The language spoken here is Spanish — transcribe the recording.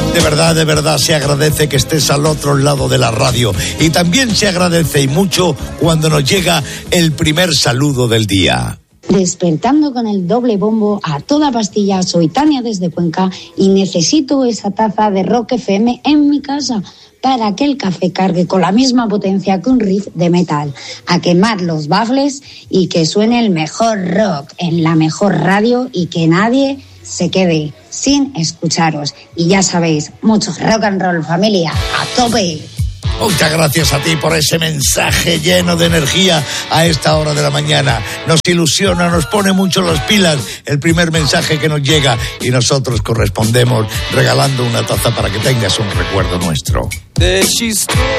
De verdad se agradece que estés al otro lado de la radio. Y también se agradece y mucho cuando nos llega el primer saludo del día. Despertando con el doble bombo a toda pastilla, soy Tania desde Cuenca y necesito esa taza de Rock FM en mi casa para que el café cargue con la misma potencia que un riff de metal, a quemar los baffles y que suene el mejor rock en la mejor radio y que nadie se quede sin escucharos. Y ya sabéis, mucho rock and roll, familia, a tope. Muchas gracias a ti por ese mensaje lleno de energía a esta hora de la mañana. Nos ilusiona, nos pone mucho las pilas el primer mensaje que nos llega y nosotros correspondemos regalando una taza para que tengas un recuerdo nuestro.